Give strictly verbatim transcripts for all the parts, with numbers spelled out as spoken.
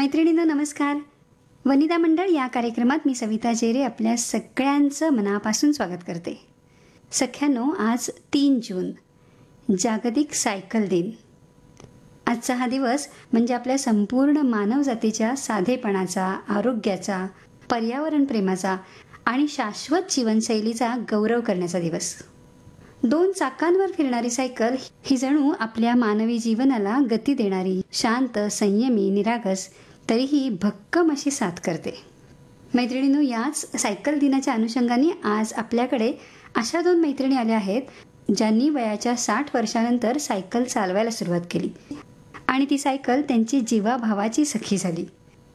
मैत्रिणींनो नमस्कार. वनिता मंडळ या कार्यक्रमात मी सविता जेरे आपल्या सगळ्यांचं मनापासून स्वागत करते. सख्यांनो, आज तीन जून जागतिक सायकल दिन. आजचा हा दिवस म्हणजे आपल्या संपूर्ण मानवजातीच्या साधेपणाचा, आरोग्याचा, पर्यावरण प्रेमाचा आणि शाश्वत जीवनशैलीचा गौरव करण्याचा दिवस. दोन चाकांवर फिरणारी सायकल ही जणू आपल्या मानवी जीवनाला गती देणारी, शांत, संयमी, निरागस तरीही भक्कम अशी साथ करते. मैत्रिणींनो, याच सायकल दिनाच्या अनुषंगाने आज आपल्याकडे अशा दोन मैत्रिणी आल्या आहेत ज्यांनी वयाच्या साठ वर्षानंतर सायकल चालवायला सुरुवात केली आणि ती सायकल त्यांची जीवाभावाची सखी झाली.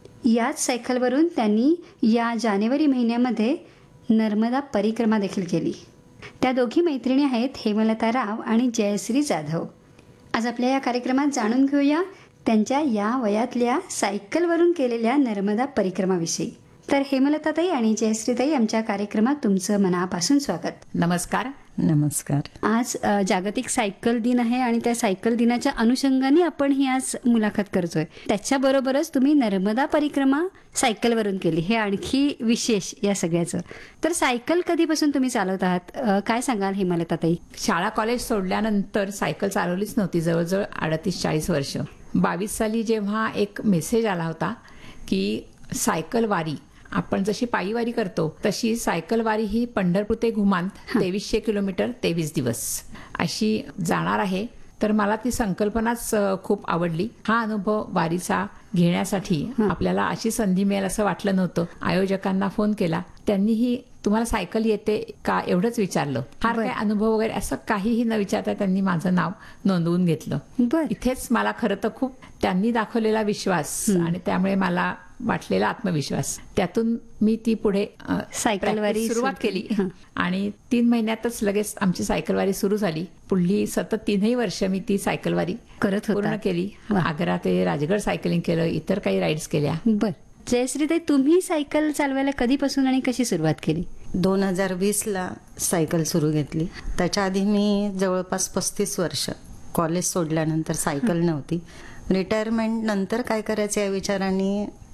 याच सायकलवरून त्यांनी या जानेवारी महिन्यामध्ये नर्मदा परिक्रमा देखील केली. त्या दोघी मैत्रिणी आहेत हेमलता राव आणि जयश्री जाधव. आज आपल्या या कार्यक्रमात जाणून घेऊया त्यांच्या या वयातल्या सायकलवरून केलेल्या नर्मदा परिक्रमाविषयी. तर हेमलताताई आणि जयश्रीताई, आमच्या कार्यक्रमात तुमचं मनापासून स्वागत. नमस्कार. नमस्कार. आज अ, जागतिक सायकल दिन आहे आणि त्या सायकल दिनाच्या अनुषंगाने आपण ही आज मुलाखत करतोय. त्याच्याबरोबरच तुम्ही नर्मदा परिक्रमा सायकलवरून केली, हे आणखी विशेष या सगळ्याचं. तर सायकल कधीपासून तुम्ही चालवत आहात, अ, काय सांगाल हेमलताताई? शाळा कॉलेज सोडल्यानंतर सायकल चालवलीच नव्हती जवळजवळ अडतीस चाळीस वर्ष. बावीस साली जेव्हा एक मेसेज आला होता की सायकल वारी, आपण जशी पायी वारी करतो तशी सायकल वारी ही पंढरपूर ते घुमांत तेवीसशे किलोमीटर तेवीस दिवस अशी जाणार आहे. तर मला ती संकल्पनाच अ, खूप आवडली. हा अनुभव वारीचा घेण्यासाठी आपल्याला अशी संधी मिळेल असं वाटलं नव्हतं. आयोजकांना फोन केला, त्यांनीही तुम्हाला सायकल येते का एवढंच विचारलं. फार काय अनुभव वगैरे असं काहीही न विचारता त्यांनी माझं नाव नोंदवून घेतलं. बर. इथेच मला खरं तर खूप त्यांनी दाखवलेला विश्वास आणि त्यामुळे मला वाटलेला आत्मविश्वास, त्यातून मी ती पुढे अ, सायकल वारी practice सुरुवात सुरू केली केली. हं. आणि तीन महिन्यातच लगेच आमची सायकलवारी सुरू झाली. पुढली सतत तीनही वर्ष मी ती सायकलवारी करत पूर्ण होता. केली. वा. आग्रा ते राजगड सायकलिंग केलं, इतर काही राईड्स केल्या. बर. जयश्रीताई, तुम्ही सायकल चालवायला कधीपासून आणि कशी सुरुवात केली? दोन हजार वीसला सायकल सुरू घेतली. त्याच्या आधी मी जवळपास पस्तीस वर्ष कॉलेज सोडल्यानंतर सायकल नव्हती. रिटायरमेंट नंतर काय करायचं या विचाराने